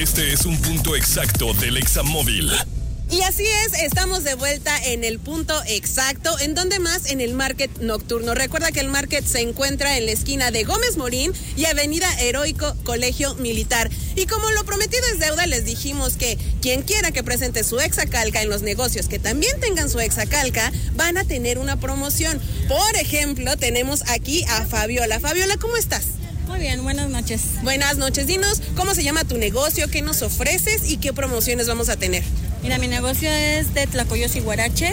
Este es un punto exacto del Examóvil. Y así es, estamos de vuelta en el punto exacto. ¿En dónde más? En el Market Nocturno. Recuerda que el Market se encuentra en la esquina de Gómez Morín y Avenida Heroico Colegio Militar. Y como lo prometido es deuda, les dijimos que quien quiera que presente su Exacalca en los negocios que también tengan su Exacalca, van a tener una promoción. Por ejemplo, tenemos aquí a Fabiola. Fabiola, ¿cómo estás? Muy bien, buenas noches. Buenas noches. Dinos, ¿cómo se llama tu negocio? ¿Qué nos ofreces? ¿Y qué promociones vamos a tener? Mira, mi negocio es de tlacoyos y guaraches.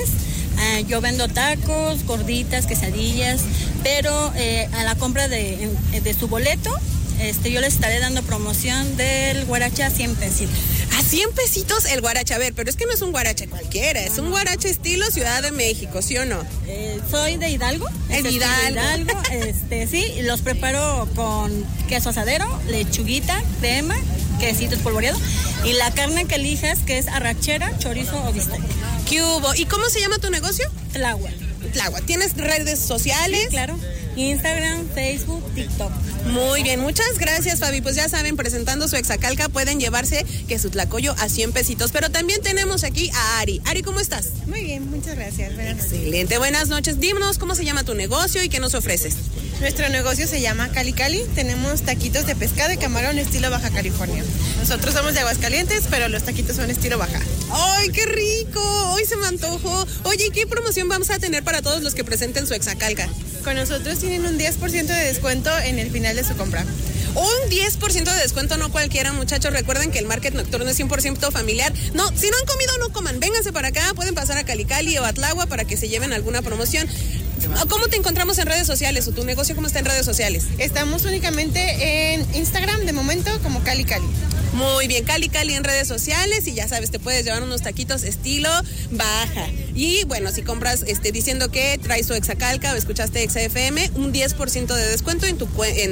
Yo vendo tacos, gorditas, quesadillas, pero a la compra de su boleto, yo les estaré dando promoción del guarache a 100 pesitos. A 100 pesitos el guarache. A ver, pero es que no es un guarache cualquiera, es un guarache estilo Ciudad de México, ¿sí o no? Soy de Hidalgo. En Hidalgo. Sí, los preparo con queso asadero, lechuguita, crema, quesito espolvoreado y la carne que elijas, que es arrachera, chorizo o bistec. ¿Qué hubo? ¿Y cómo se llama tu negocio? Tláhuac. ¿Tienes redes sociales? Sí, claro. Instagram, Facebook, TikTok. Muy bien, muchas gracias, Fabi. Pues ya saben, presentando su Exacalca pueden llevarse que su tlacoyo a 100 pesitos. Pero también tenemos aquí a Ari. Ari, ¿cómo estás? Muy bien, muchas gracias. Excelente, buenas noches. Dímonos cómo se llama tu negocio y qué nos ofreces. Nuestro negocio se llama Cali Cali. Tenemos taquitos de pescado y camarón estilo Baja California. Nosotros somos de Aguascalientes, pero los taquitos son estilo Baja. ¡Ay, qué rico! Hoy se me antojó. Oye, ¿y qué promoción vamos a tener para todos los que presenten su Exacalca? Con nosotros tienen un 10% de descuento en el final de su compra. Un 10% de descuento, no cualquiera, muchachos. Recuerden que el Market Nocturno es 100% familiar. No, si no han comido, no coman. Vénganse para acá, pueden pasar a Cali Cali o a Tláhuac para que se lleven alguna promoción. ¿Cómo te encontramos en redes sociales o tu negocio cómo está en redes sociales? Estamos únicamente en Instagram de momento como Cali Cali. Muy bien, Cali Cali en redes sociales y ya sabes, te puedes llevar unos taquitos estilo Baja. Y bueno, si compras diciendo que traes tu Exacalca o escuchaste XFM, un 10% de descuento en tu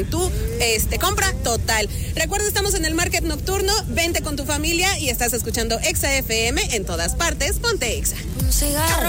compra total. Recuerda, estamos en el Market Nocturno, vente con tu familia y estás escuchando XFM en todas partes, ponte Exa. Un cigarro.